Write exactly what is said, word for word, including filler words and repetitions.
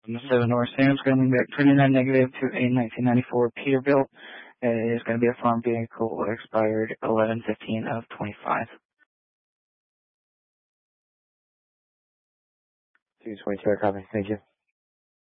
seven North Sam's going to be back twenty-nine negative to a nineteen ninety-four Peterbilt. It is going to be a farm vehicle expired eleven fifteen of twenty-five. two twenty-two, copy. Thank you.